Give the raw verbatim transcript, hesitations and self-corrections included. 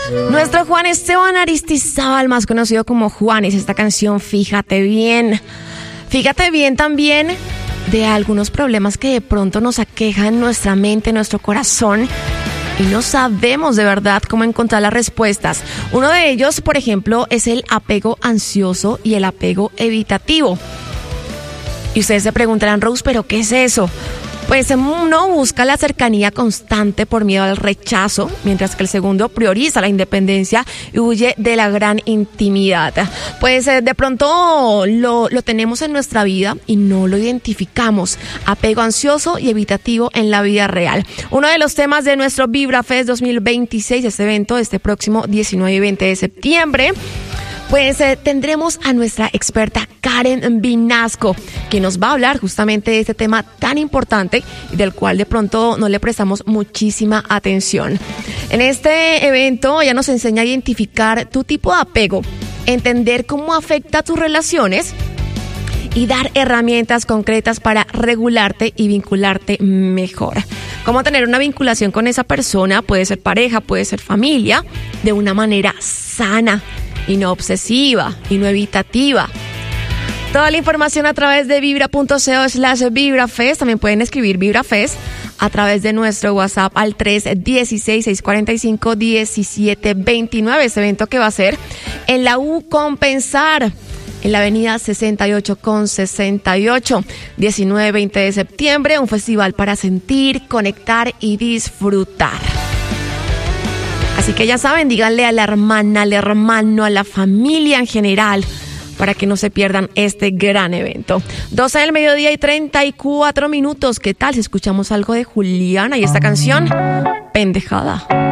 Nuestro Juan Esteban Aristizábal, más conocido como Juanes, esta canción Fíjate Bien. Fíjate bien también de algunos problemas que de pronto nos aquejan en nuestra mente, en nuestro corazón, y no sabemos de verdad cómo encontrar las respuestas. Uno de ellos, por ejemplo, es el apego ansioso y el apego evitativo. Y ustedes se preguntarán, Rose, ¿pero qué es eso? Pues uno busca la cercanía constante por miedo al rechazo, mientras que el segundo prioriza la independencia y huye de la gran intimidad. Pues de pronto lo, lo tenemos en nuestra vida y no lo identificamos. Apego ansioso y evitativo en la vida real. Uno de los temas de nuestro Vibra Fest dos mil veintiséis, este evento, este próximo diecinueve y veinte de septiembre, pues eh, tendremos a nuestra experta Karen Vinasco, que nos va a hablar justamente de este tema tan importante y del cual de pronto no le prestamos muchísima atención. En este evento ella nos enseña a identificar tu tipo de apego, entender cómo afecta a tus relaciones y dar herramientas concretas para regularte y vincularte mejor. Cómo tener una vinculación con esa persona, puede ser pareja, puede ser familia, de una manera sana y no obsesiva y no evitativa. Toda la información a través de vibra.co slash vibrafest. También pueden escribir vibrafest a través de nuestro WhatsApp al tres uno seis, seis cuatro cinco, uno siete dos nueve. Este evento que va a ser en la U Compensar, en la avenida sesenta y ocho con sesenta y ocho, diecinueve y veinte de septiembre, un festival para sentir, conectar y disfrutar. Así que ya saben, díganle a la hermana, al hermano, a la familia en general, para que no se pierdan este gran evento. doce del mediodía y treinta y cuatro minutos. ¿Qué tal si escuchamos algo de Juliana y esta canción? Pendejada.